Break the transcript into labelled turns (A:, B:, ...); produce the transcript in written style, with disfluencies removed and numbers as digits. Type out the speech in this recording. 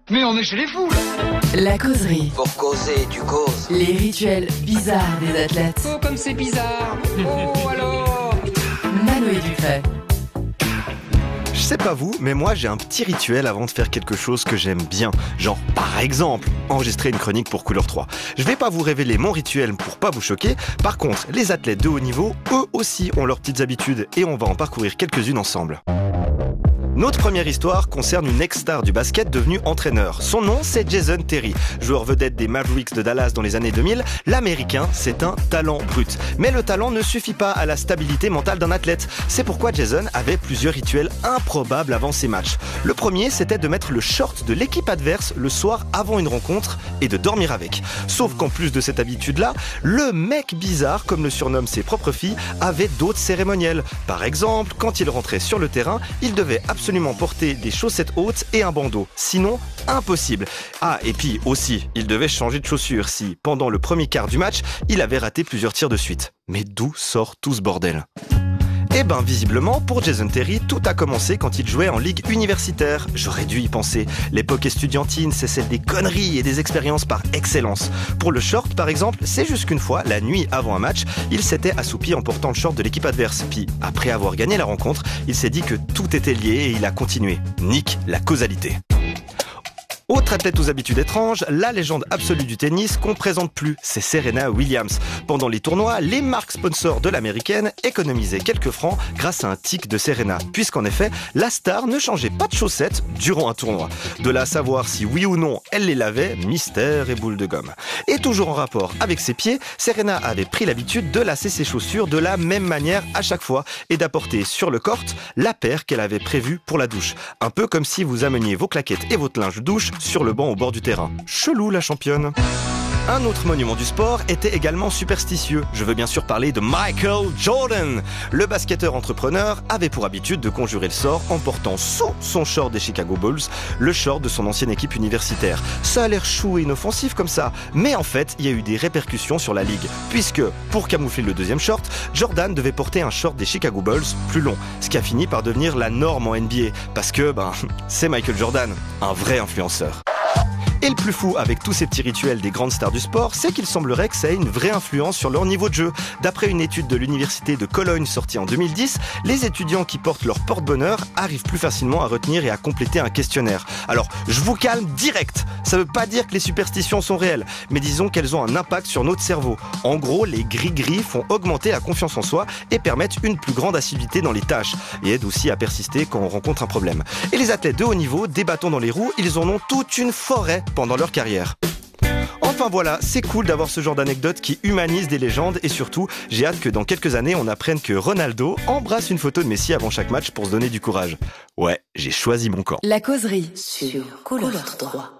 A: Mais on est chez les fous, là.
B: La causerie.
C: Pour causer, tu causes.
B: Les rituels bizarres des athlètes.
D: Oh, comme c'est bizarre. Oh, alors.
B: Mano et Dufay.
E: Je sais pas vous, mais moi j'ai un petit rituel avant de faire quelque chose que j'aime bien. Genre, par exemple, enregistrer une chronique pour Couleur 3. Je vais pas vous révéler mon rituel pour pas vous choquer. Par contre, les athlètes de haut niveau, eux aussi ont leurs petites habitudes et on va en parcourir quelques-unes ensemble. Notre première histoire concerne une ex-star du basket devenue entraîneur. Son nom, c'est Jason Terry. Joueur vedette des Mavericks de Dallas dans les années 2000, l'Américain, c'est un talent brut. Mais le talent ne suffit pas à la stabilité mentale d'un athlète. C'est pourquoi Jason avait plusieurs rituels improbables avant ses matchs. Le premier, c'était de mettre le short de l'équipe adverse le soir avant une rencontre et de dormir avec. Sauf qu'en plus de cette habitude-là, le mec bizarre, comme le surnomment ses propres filles, avait d'autres cérémoniels. Par exemple, quand il rentrait sur le terrain, il devait absolument porter des chaussettes hautes et un bandeau. Sinon, impossible. Ah, et puis aussi, il devait changer de chaussures si, pendant le premier quart du match, il avait raté plusieurs tirs de suite. Mais d'où sort tout ce bordel ? Eh ben, visiblement, pour Jason Terry, tout a commencé quand il jouait en ligue universitaire. J'aurais dû y penser. L'époque estudiantine, c'est celle des conneries et des expériences par excellence. Pour le short, par exemple, c'est juste qu'une fois, la nuit avant un match, il s'était assoupi en portant le short de l'équipe adverse. Puis, après avoir gagné la rencontre, il s'est dit que tout était lié et il a continué. Nique la causalité. Autre athlète aux habitudes étranges, la légende absolue du tennis qu'on présente plus, c'est Serena Williams. Pendant les tournois, les marques sponsors de l'américaine économisaient quelques francs grâce à un tic de Serena, puisqu'en effet, la star ne changeait pas de chaussettes durant un tournoi. De là à savoir si oui ou non elle les lavait, mystère et boule de gomme. Et toujours en rapport avec ses pieds, Serena avait pris l'habitude de lasser ses chaussures de la même manière à chaque fois et d'apporter sur le court la paire qu'elle avait prévue pour la douche. Un peu comme si vous ameniez vos claquettes et votre linge de douche sur le banc au bord du terrain. Chelou la championne. Un autre monument du sport était également superstitieux. Je veux bien sûr parler de Michael Jordan. Le basketteur entrepreneur avait pour habitude de conjurer le sort en portant sous son short des Chicago Bulls, le short de son ancienne équipe universitaire. Ça a l'air chou et inoffensif comme ça, mais en fait, il y a eu des répercussions sur la ligue, puisque, pour camoufler le deuxième short, Jordan devait porter un short des Chicago Bulls plus long, ce qui a fini par devenir la norme en NBA, parce que, c'est Michael Jordan, un vrai influenceur. Et le plus fou avec tous ces petits rituels des grandes stars du sport, c'est qu'il semblerait que ça ait une vraie influence sur leur niveau de jeu. D'après une étude de l'université de Cologne sortie en 2010, les étudiants qui portent leur porte-bonheur arrivent plus facilement à retenir et à compléter un questionnaire. Alors, je vous calme direct. Ça veut pas dire que les superstitions sont réelles, mais disons qu'elles ont un impact sur notre cerveau. En gros, les gris-gris font augmenter la confiance en soi et permettent une plus grande assiduité dans les tâches et aident aussi à persister quand on rencontre un problème. Et les athlètes de haut niveau, des bâtons dans les roues, ils en ont toute une forêt pendant leur carrière. Enfin voilà, c'est cool d'avoir ce genre d'anecdote qui humanise des légendes et surtout, j'ai hâte que dans quelques années on apprenne que Ronaldo embrasse une photo de Messi avant chaque match pour se donner du courage. Ouais, j'ai choisi mon camp.
B: La causerie sur Couleur 3.